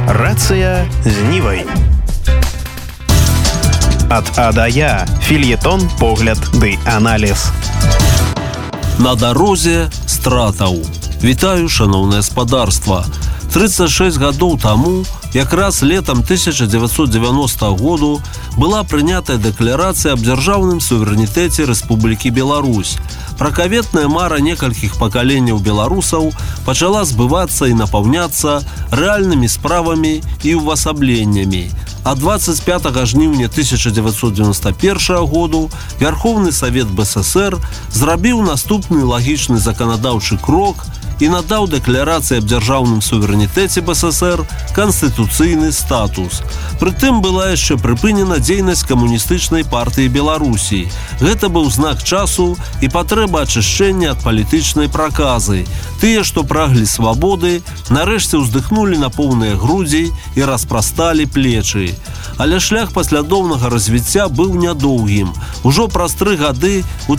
Рацыя з Нівай. Ад А да Я. Фельетон, погляд ды аналіз. На дарозе стратаў. Вітаю, шаноўнае спадарства. 36 гадоў таму, якраз летам 1990 году, была прынятая дэкларацыя аб дзяржаўным суверэнітэце Рэспублікі Беларусь. Пракаветная мара некалькіх пакаленняў беларусаў пачала збывацца і напаўняцца рэальнымі справамі і ўвасабленнямі. А 25 жніўня 1991 году Вярхоўны Савет БССР зрабіў наступны лагічны заканадаўчы крок і надаў дэкларацыі аб дзяржаўным суверэнітэце БССР канстытуцыйны статус. Прытым была яшчэ прыпынена дзейнасць камуністычнай партыі Беларусі. Гэта быў знак часу і патрэба ачышчэння ад палітычнай праказы. Тыя, што праглі свабоды, нарэшце ўздыхнулі на поўныя грудзі і распрасталі плечы. Але шлях паслядоўнага развіцця быў нядоўгім. Ужо праз 3 гады, у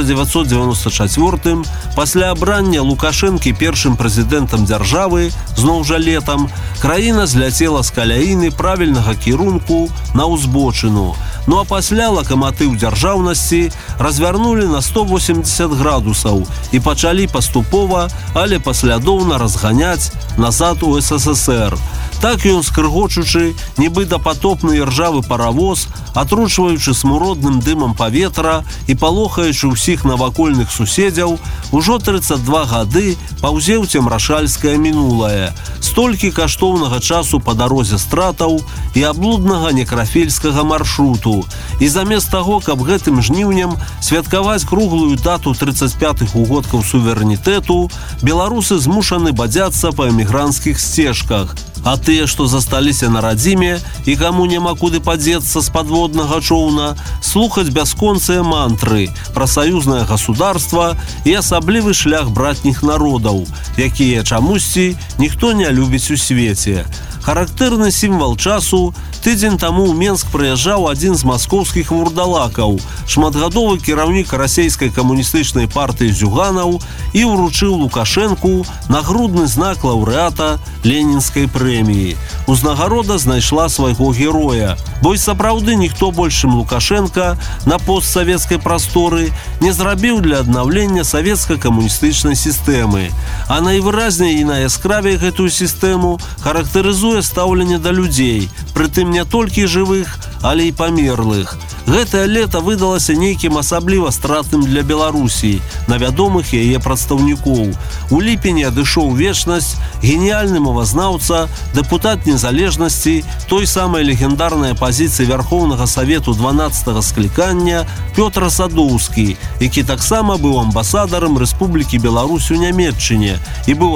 1994-м, пасля абрання Лукашэнкі першым прэзідэнтам дзяржавы, зноў жа летам, краіна зляцела з каляіны правільнага кірунку на ўзбочыну. Ну а пасля лакаматыў дзяржаўнасці развярнулі на 180 градусаў і пачалі паступова, але паслядоўна разганяць назад у СССР. Так ён, скрыгочучы, нібы дапатопны іржавы паравоз, атручваючы смуродным дымам паветра і палохаючы ўсіх навакольных суседзяў, ужо 32 гады паўзе ў цемрашальскае мінулае. Столькі каштоўнага часу па дарозе стратаў і аблуднага некрафельскага маршруту. І замест таго, каб гэтым жніўнем святкаваць круглую дату 35-х угодкаў суверэнітэту, беларусы змушаны бадзяцца па эмігранцкіх сцежках. А тыя, што засталіся на радзіме і каму няма куды падзецца з падводнага чоўна, слухаць бясконцыя мантры пра саюзнае государства і асаблівы шлях братніх народаў, якія чамусьці ніхто не любіць у свеце. Характэрны сімвал часу, тыдзень таму ў Менск прыязджаў адзін з маскоўскіх вурдалакаў, шматгадовы кіраўнік расейскай камуністычнай партыі Зюганаў, і ўручыў Лукашэнку нагрудны знак лаўрэата Ленінскай прэміі. Узнагарода знайшла свайго героя, бо і сапраўды ніхто больш, чым Лукашэнка, на постсавецкай прасторы не зрабіў для аднаўлення савецка-камуністычнай сістэмы. А найвыразней і найяскравей гэтую сістэму характарызуе стаўленне да людзей, прытым не толькі жывых, але і памерлых. Гэтае лета выдалася нейкім асабліва стратным для Беларусі, на вядомых яе прадстаўнікоў. У ліпені адышоў вечнасць геніяльны мовазнаўца, дэпутат незалежнасці, той самай легендарнай апазіцыі Вярхоўнага Савету 12-го склікання Пётр Садоўскі, які таксама быў амбасадарам Рэспублікі Беларусь у Нямецчыне і быў